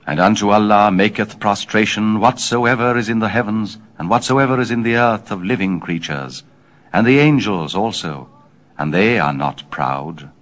And unto Allah maketh prostration whatsoever is in the heavens, and whatsoever is in the earth of living creatures, and the angels also, and they are not proud.